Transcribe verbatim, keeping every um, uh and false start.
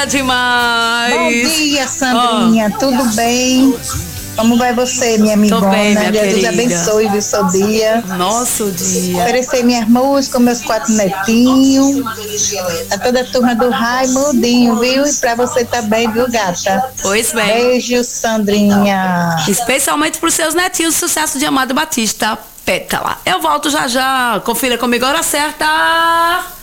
Demais. Bom dia, Sandrinha. Oh. Tudo bem? Como vai você, minha amigona? Tô bem, minha Deus querida. abençoe o seu dia. Nosso dia. Oferecer minhas músicas, meus quatro netinhos. A toda a turma do Raimundinho, viu? E pra você também, viu, gata? Pois bem. Beijo, Sandrinha. Especialmente pros seus netinhos, sucesso de Amado Batista Pétala. Eu volto já já. Confira comigo a hora certa.